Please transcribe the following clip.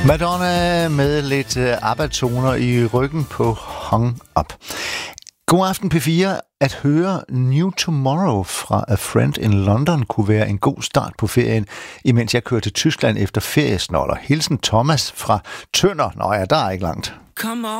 Madonna med lidt ABBA-toner i ryggen på Hung Up. God aften P4. At høre New Tomorrow fra A Friend in London kunne være en god start på ferien, imens jeg kører til Tyskland efter feriesnoller. Hilsen Thomas fra Tønder. Nå ja, der er ikke langt. Come on.